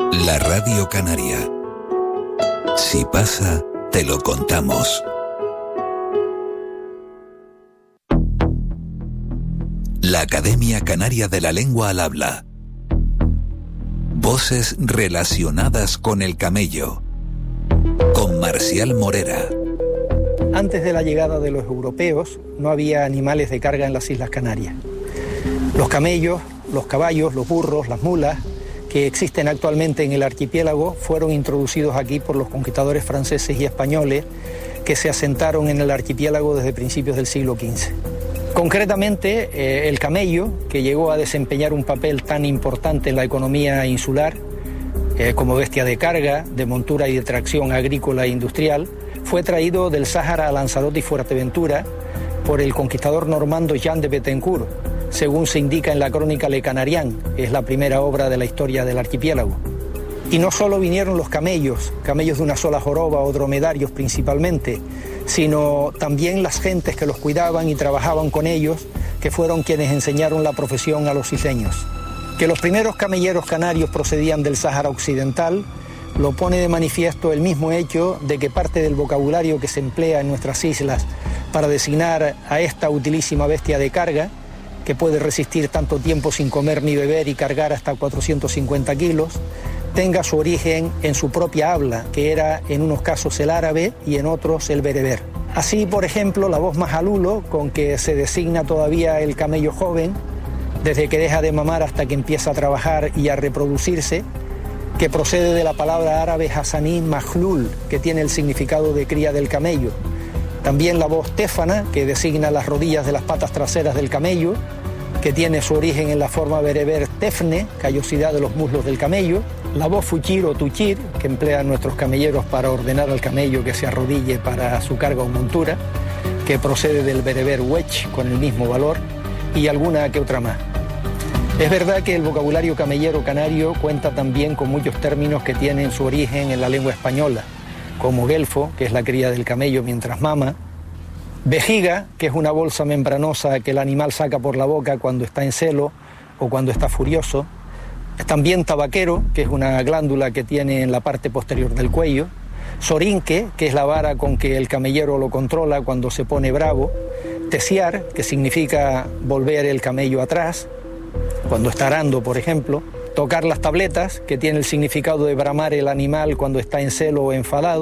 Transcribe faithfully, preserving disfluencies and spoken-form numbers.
La Radio Canaria. Si pasa, te lo contamos. La Academia Canaria de la Lengua al Habla. Voces relacionadas con el camello. Con Marcial Morera. Antes de la llegada de los europeos, no había animales de carga en las Islas Canarias. Los camellos, los caballos, los burros, las mulas, que existen actualmente en el archipiélago, fueron introducidos aquí por los conquistadores franceses y españoles que se asentaron en el archipiélago desde principios del siglo quince. Concretamente, eh, el camello, que llegó a desempeñar un papel tan importante en la economía insular, eh, como bestia de carga, de montura y de tracción agrícola e industrial, fue traído del Sáhara a Lanzarote y Fuerteventura por el conquistador normando Jean de Bettencourt, según se indica en la crónica Le Canarien, que es la primera obra de la historia del archipiélago. Y no solo vinieron los camellos, camellos de una sola joroba o dromedarios principalmente, sino también las gentes que los cuidaban y trabajaban con ellos, que fueron quienes enseñaron la profesión a los isleños. Que los primeros camelleros canarios procedían del Sáhara Occidental lo pone de manifiesto el mismo hecho de que parte del vocabulario que se emplea en nuestras islas para designar a esta utilísima bestia de carga, que puede resistir tanto tiempo sin comer ni beber y cargar hasta cuatrocientos cincuenta kilos, tenga su origen en su propia habla, que era en unos casos el árabe y en otros el bereber. Así, por ejemplo, la voz majalulo, con que se designa todavía el camello joven, desde que deja de mamar hasta que empieza a trabajar y a reproducirse, que procede de la palabra árabe hasaní majlul, que tiene el significado de cría del camello. También la voz téfana, que designa las rodillas de las patas traseras del camello, que tiene su origen en la forma bereber tefne, callosidad de los muslos del camello. La voz fuchir o tuchir, que emplean nuestros camelleros para ordenar al camello que se arrodille para su carga o montura, que procede del bereber wech, con el mismo valor, y alguna que otra más. Es verdad que el vocabulario camellero canario cuenta también con muchos términos que tienen su origen en la lengua española, como guelfo, que es la cría del camello mientras mama; vejiga, que es una bolsa membranosa que el animal saca por la boca cuando está en celo o cuando está furioso; también tabaquero, que es una glándula que tiene en la parte posterior del cuello; sorinque, que es la vara con que el camellero lo controla cuando se pone bravo; tesiar, que significa volver el camello atrás, cuando está arando, por ejemplo; tocar las tabletas, que tiene el significado de bramar el animal cuando está en celo o enfadado.